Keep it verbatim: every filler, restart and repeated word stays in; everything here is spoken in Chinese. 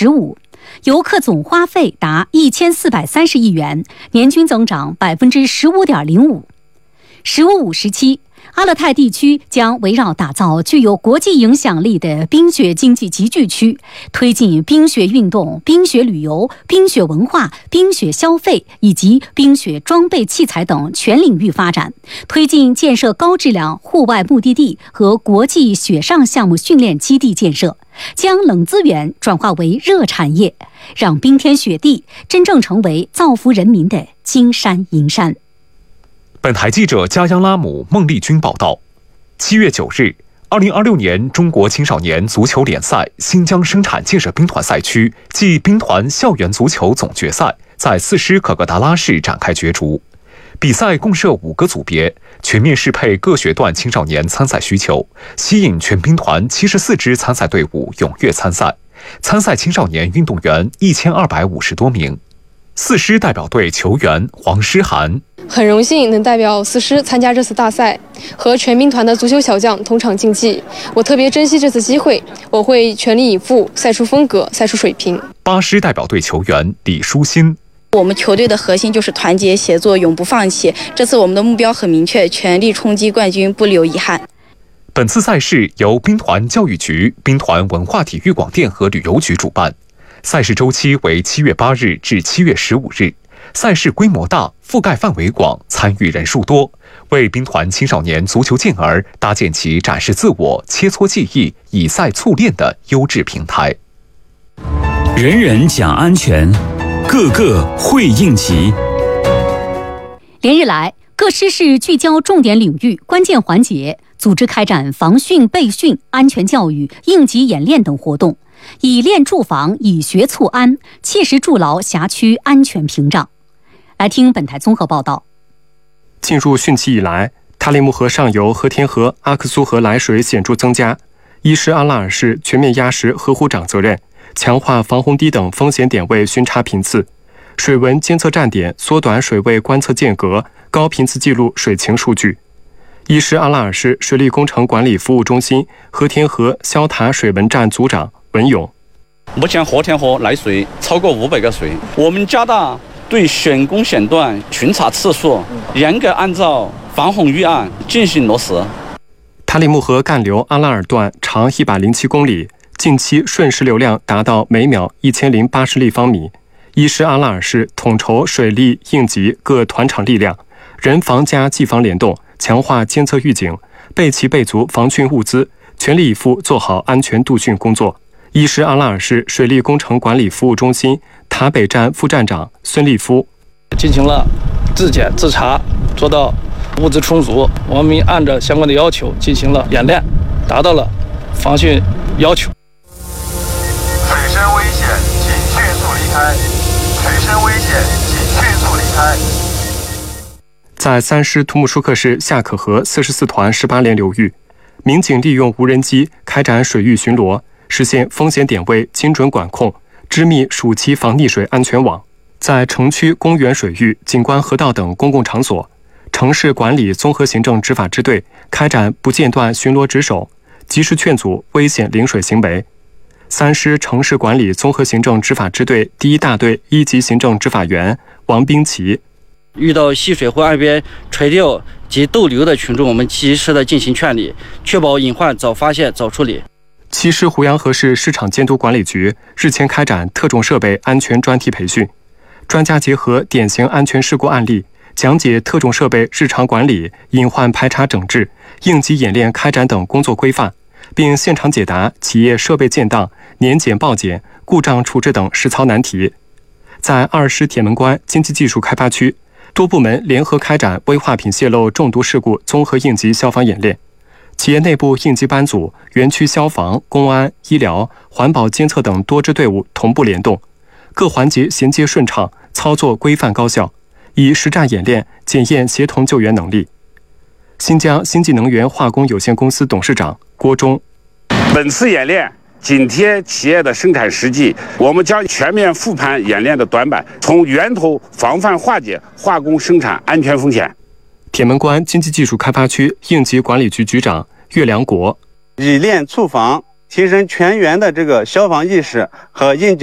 十五，游客总花费达一千四百三十亿元，年均增长百分之十五点零五。十五五时期，阿勒泰地区将围绕打造具有国际影响力的冰雪经济集聚区，推进冰雪运动、冰雪旅游、冰雪文化、冰雪消费以及冰雪装备器材等全领域发展，推进建设高质量户外目的地和国际雪上项目训练基地建设，将冷资源转化为热产业，让冰天雪地真正成为造福人民的金山银山。 本台记者加央拉姆、孟丽君报道。七月九日，二零二六年中国青少年足球联赛新疆生产建设兵团赛区暨兵团校园足球总决赛在四师可可达拉市展开角逐。比赛共设五个组别，全面适配各学段青少年参赛需求，吸引全兵团七十四支参赛队伍踊跃参赛。参赛青少年运动员一千二百五十多名。四师代表队球员黄诗涵： 很荣幸能代表四师参加这次大赛，和全兵团的足球小将同场竞技。我特别珍惜这次机会，我会全力以赴，赛出风格，赛出水平。 八师代表队球员李舒心： 我们球队的核心就是团结协作，永不放弃。这次我们的目标很明确，全力冲击冠军，不留遗憾。 本次赛事由兵团教育局、兵团文化体育广电和旅游局主办，赛事周期为七月八日至七月十五日。赛事规模大，覆盖范围广，参与人数多，为兵团青少年足球健儿搭建起展示自我、切磋技艺、以赛促练的优质平台。 人人讲安全，个个会应急。 连日来，各师是聚焦重点领域、关键环节，组织开展防汛备训、安全教育、应急演练等活动，以练驻防，以学促安，切实筑牢辖区安全屏障。来听本台综合报道。 进入汛期以来，塔里木河上游和田河、阿克苏河来水显著增加。伊施阿拉尔市全面压实河湖长责任，强化防洪堤等风险点位巡查频次，水文监测站点缩短水位观测间隔，高频次记录水情数据。伊施阿拉尔市水利工程管理服务中心和田河肖塔水文站组长文勇： 目前和田河来水超过五百个水，我们加大对选工选段巡查次数，严格按照防洪预案进行落实。 塔里木河干流阿拉尔段长一百零七公里，近期瞬时流量达到每秒一千零八十立方米。伊施阿拉尔市统筹水利应急各团场力量，人防加技防联动，强化监测预警，备齐备足防汛物资，全力以赴做好安全度汛工作。伊施阿拉尔市水利工程管理服务中心塔北站副站长孙立夫： 进行了自检自查，做到物资充足，我们按照相关的要求进行了演练，达到了防汛要求。 水深危险，请迅速离开。水深危险，请迅速离开。 在三师图木舒克市夏可河四十四团十八连流域，民警利用无人机开展水域巡逻，实现风险点位精准管控，织密暑期防溺水安全网。在城区公园水域、景观河道等公共场所，城市管理综合行政执法支队开展不间断巡逻值守，及时劝阻危险临水行为。三师城市管理综合行政执法支队第一大队一级行政执法员王冰奇： 遇到戏水或岸边垂钓及逗留的群众，我们及时的进行劝离，确保隐患早发现早处理。 七师胡杨河市市场监督管理局日前开展特种设备安全专题培训，专家结合典型安全事故案例，讲解特种设备日常管理、隐患排查整治、应急演练开展等工作规范，并现场解答企业设备建档、年检报检、故障处置等实操难题。在二师铁门关经济技术开发区，多部门联合开展危化品泄漏中毒事故综合应急消防演练，企业内部应急班组、园区消防、公安、医疗、环保监测等多支队伍同步联动，各环节衔接顺畅，操作规范高效，以实战演练检验协同救援能力。新疆新际能源化工有限公司董事长郭忠： 本次演练紧贴企业的生产实际，我们将全面复盘演练的短板，从源头防范化解化工生产安全风险。 铁门关经济技术开发区应急管理局局长岳良国： 以练促防，提升全员的这个消防意识和应急